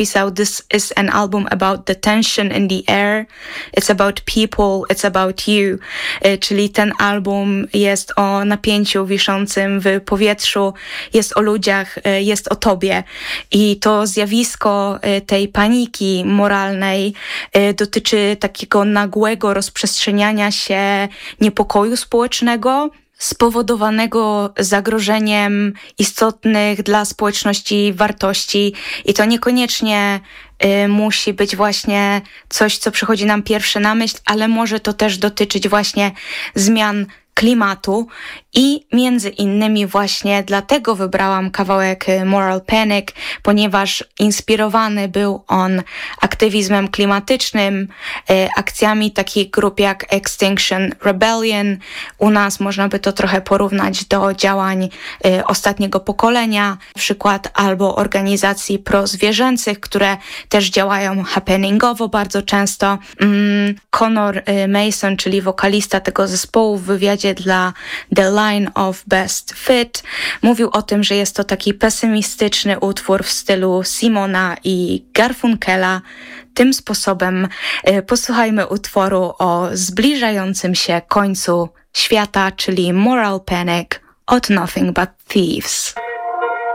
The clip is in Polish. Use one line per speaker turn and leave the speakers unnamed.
Pisał, this is an album about the tension in the air, it's about people, it's about you. Czyli ten album jest o napięciu wiszącym w powietrzu, jest o ludziach, jest o tobie. I to zjawisko tej paniki moralnej dotyczy takiego nagłego rozprzestrzeniania się niepokoju społecznego, spowodowanego zagrożeniem istotnych dla społeczności wartości. I to niekoniecznie musi być właśnie coś, co przychodzi nam pierwsze na myśl, ale może to też dotyczyć właśnie zmian klimatu i między innymi właśnie dlatego wybrałam kawałek Moral Panic, ponieważ inspirowany był on aktywizmem klimatycznym, akcjami takich grup jak Extinction Rebellion. U nas można by to trochę porównać do działań ostatniego pokolenia, przykład albo organizacji prozwierzęcych, które też działają happeningowo bardzo często. Conor Mason, czyli wokalista tego zespołu, w wywiadzie dla The Line of Best Fit mówił o tym, że jest to taki pesymistyczny utwór w stylu Simona i Garfunkela. Tym sposobem posłuchajmy utworu o zbliżającym się końcu świata, czyli Moral Panic od Nothing But Thieves.